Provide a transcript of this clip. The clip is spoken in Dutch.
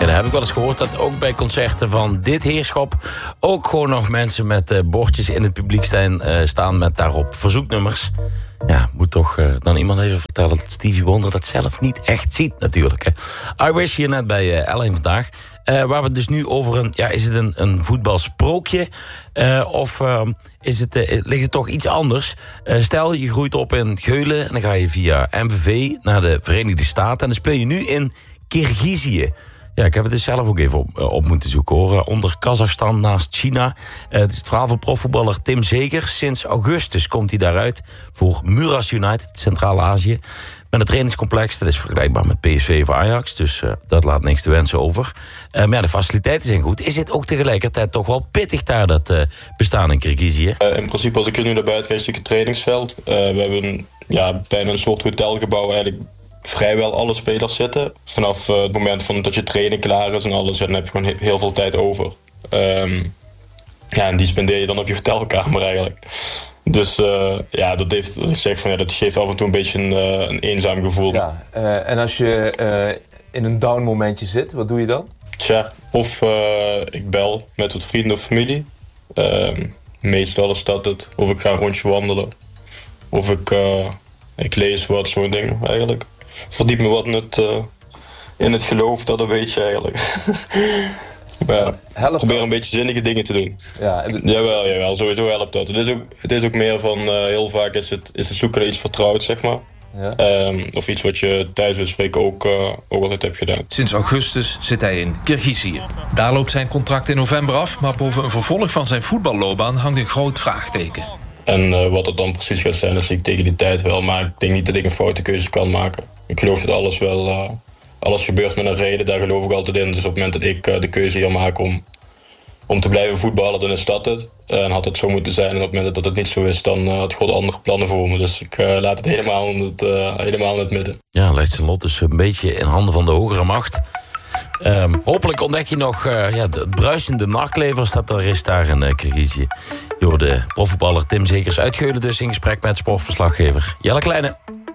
En dan heb ik wel eens gehoord dat ook bij concerten van dit heerschap ook gewoon nog mensen met bordjes in het publiek staan met daarop verzoeknummers. Ja, moet toch dan iemand even vertellen dat Stevie Wonder dat zelf niet echt ziet natuurlijk. Hè. I Wish hier net bij Ellen vandaag. Waar we het dus nu over is het een voetbalsprookje? Of ligt het toch iets anders? Stel, je groeit op in Geulen en dan ga je via MVV naar de Verenigde Staten. En dan speel je nu in Kirgizië. Ja, ik heb het dus zelf ook even op moeten zoeken, hoor. Onder Kazachstan naast China. Het is het verhaal van profvoetballer Tim Zegers. Sinds augustus komt hij daaruit voor Muras United, Centraal-Azië. Met een trainingscomplex, dat is vergelijkbaar met PSV of Ajax. Dus dat laat niks te wensen over. Maar ja, de faciliteiten zijn goed. Is het ook tegelijkertijd toch wel pittig daar, dat bestaan in Kirgizië? In principe, als ik er nu naar buiten kijk, is het een trainingsveld. We hebben bijna een soort hotelgebouw eigenlijk. Vrijwel alle spelers zitten. Vanaf het moment dat je training klaar is en alles, dan heb je gewoon heel veel tijd over. En die spendeer je dan op je hotelkamer eigenlijk. Dus dat geeft af en toe een beetje een eenzaam gevoel. Ja, en als je in een down momentje zit, wat doe je dan? Of ik bel met wat vrienden of familie. Meestal is dat het. Of ik ga een rondje wandelen. Of ik lees wat, zo'n ding eigenlijk. Verdiep me wat in het geloof, dat weet je eigenlijk. Maar probeer een beetje zinnige dingen te doen. Ja, Jawel, sowieso helpt dat. Het is ook meer van, heel vaak is het zoeken naar iets vertrouwd, zeg maar. Ja. Of iets wat je thuis wil spreken ook altijd hebt gedaan. Sinds augustus zit hij in Kirgizië. Daar loopt zijn contract in november af, maar boven een vervolg van zijn voetballoopbaan hangt een groot vraagteken. En wat het dan precies gaat zijn, dat zie ik tegen die tijd wel. Maar ik denk niet dat ik een foute keuze kan maken. Ik geloof dat alles gebeurt met een reden, daar geloof ik altijd in. Dus op het moment dat ik de keuze hier maak om te blijven voetballen, dan is dat het. En had het zo moeten zijn. En op het moment dat het niet zo is, dan had God andere plannen voor me. Dus ik laat het helemaal in het midden. Ja, legt zijn lot dus een beetje in handen van de hogere macht. Hopelijk ontdek je nog het bruisende nachtlevers dat er is daar in Kirgizië. Je hoorde profvoetballer Tim Zegers uit Geulen dus in gesprek met sportverslaggever Jelle Kleine.